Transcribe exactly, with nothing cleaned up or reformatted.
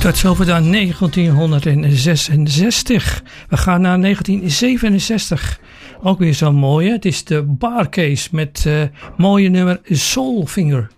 Tot zover dan negentienhonderdzesenzestig. We gaan naar negentien zevenenzestig. Ook weer zo'n mooie. Het is de Bar Case met uh, mooie nummer Soulfinger.